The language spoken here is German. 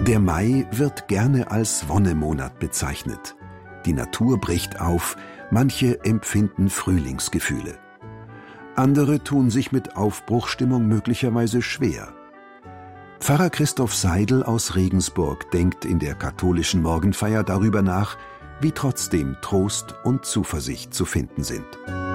Der Mai wird gerne als Wonnemonat bezeichnet. Die Natur bricht auf, manche empfinden Frühlingsgefühle. Andere tun sich mit Aufbruchstimmung möglicherweise schwer. Pfarrer Christoph Seidel aus Regensburg denkt in der katholischen Morgenfeier darüber nach, wie trotzdem Trost und Zuversicht zu finden sind.